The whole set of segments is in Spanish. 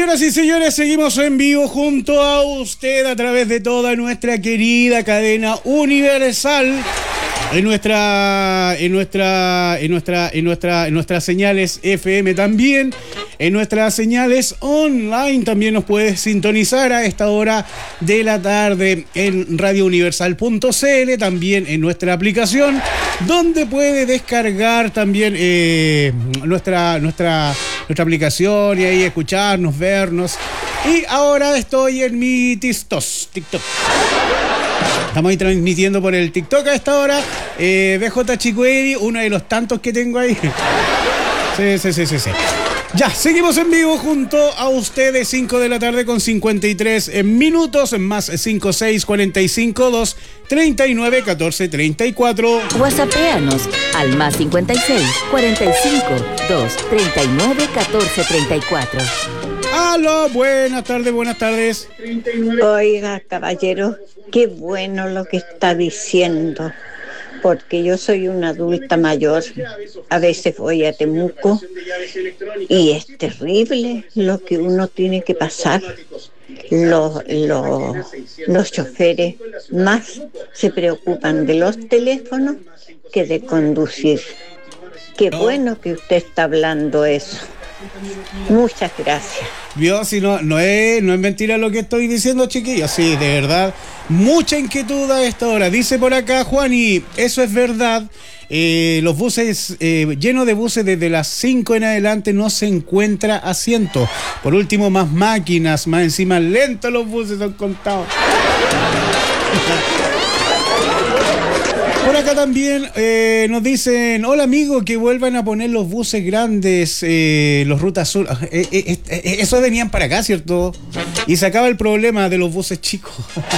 Señoras y señores, seguimos en vivo junto a usted a través de toda nuestra querida cadena universal. En nuestras señales FM también, en nuestras señales online también nos puedes sintonizar a esta hora de la tarde en radiouniversal.cl, también en nuestra aplicación, donde puede descargar también nuestra aplicación y ahí escucharnos, vernos. Y ahora estoy en mi TikTok. Estamos ahí transmitiendo por el TikTok a esta hora. BJ Chicueri, uno de los tantos que tengo ahí. Sí. Ya, seguimos en vivo junto a ustedes, 5 de la tarde con 53 minutos, más 56 45 2 39 14 34. WhatsAppéanos al más 56 45 2 39 14 34. Aló, buenas tardes. Oiga, caballero, qué bueno lo que está diciendo, porque yo soy una adulta mayor, a veces voy a Temuco y es terrible lo que uno tiene que pasar. Los choferes más se preocupan de los teléfonos que de conducir. Qué bueno que usted está hablando eso. Muchas gracias. Vio, si no es mentira lo que estoy diciendo, chiquillos. Sí, de verdad, mucha inquietud a esta hora. Dice por acá Juani, eso es verdad. Los buses, llenos de buses desde las 5 en adelante no se encuentra asiento. Por último, más máquinas, más encima lentos los buses son contados. Por acá también nos dicen, hola amigo, que vuelvan a poner los buses grandes, los Ruta Azul. Esos venían para acá, ¿cierto? Y se acaba el problema de los buses chicos.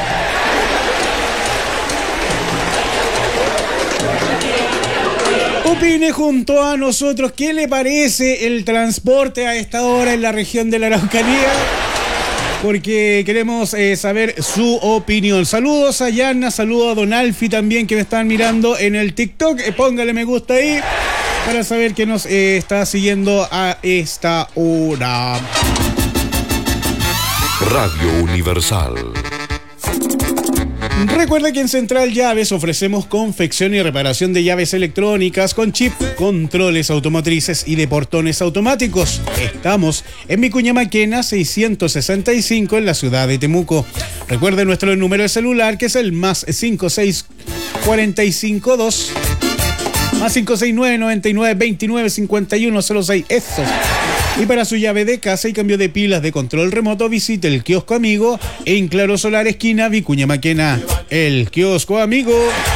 Opine junto a nosotros, ¿qué le parece el transporte a esta hora en la región de la Araucanía? Porque queremos saber su opinión. Saludos a Yana, saludos a Don Alfi también, que me están mirando en el TikTok. Póngale me gusta ahí para saber que nos está siguiendo a esta hora. Radio Universal. Recuerda que en Central Llaves ofrecemos confección y reparación de llaves electrónicas con chip, controles automotrices y de portones automáticos. Estamos en Vicuña Maquena 665 en la ciudad de Temuco. Recuerde nuestro número de celular, que es el más 56 45 2 más 569 99 29 51 06. Eso. Y para su llave de casa y cambio de pilas de control remoto, visite el kiosco amigo en Claro Solar, esquina Vicuña Maquena. El kiosco amigo.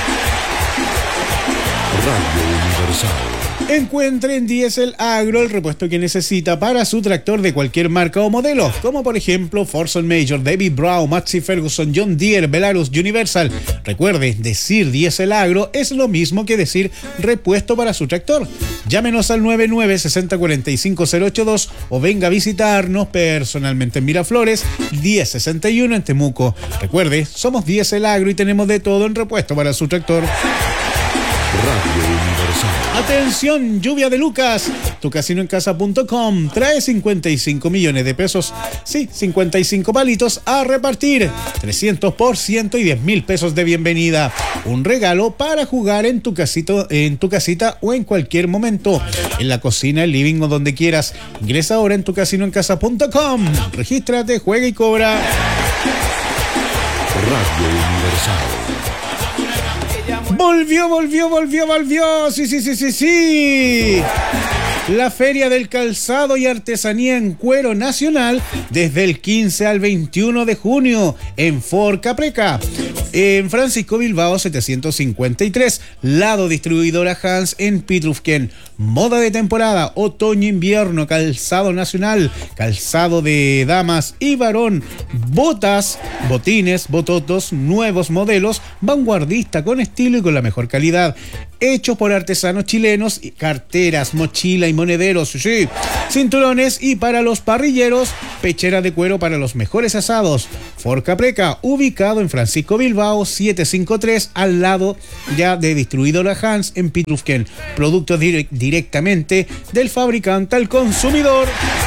Radio Universal. Encuentre en Diesel Agro el repuesto que necesita para su tractor de cualquier marca o modelo, como por ejemplo Forson Major, David Brown, Massey Ferguson, John Deere, Belarus, Universal. Recuerde, decir Diesel Agro es lo mismo que decir repuesto para su tractor. Llámenos al 99 60 45 082 o venga a visitarnos personalmente en Miraflores 1061 en Temuco. Recuerde, somos Diesel Agro y tenemos de todo en repuesto para su tractor. Radio Universal. Atención, lluvia de Lucas. Tucasinoencasa.com trae 55 millones de pesos. Sí, 55 palitos a repartir. 300% y 10,000 pesos de bienvenida. Un regalo para jugar en tu casita o en cualquier momento. En la cocina, el living o donde quieras. Ingresa ahora en tucasinoencasa.com. Regístrate, juega y cobra. Radio Universal. Volvió. Sí. La Feria del Calzado y Artesanía en Cuero Nacional desde el 15 al 21 de junio en Ford Capreca. En Francisco Bilbao 753, lado distribuidora Hans en Pitrufquén. Moda de temporada, otoño-invierno, calzado nacional, calzado de damas y varón, botas, botines, bototos, nuevos modelos, vanguardista con estilo y con la mejor calidad. Hechos por artesanos chilenos, carteras, mochila y monederos, sí, cinturones y para los parrilleros, pechera de cuero para los mejores asados. Ford Capreca, ubicado en Francisco Bilbao 753, al lado ya de distribuidora Hans en Pitrufquén. Productos directamente del fabricante al consumidor.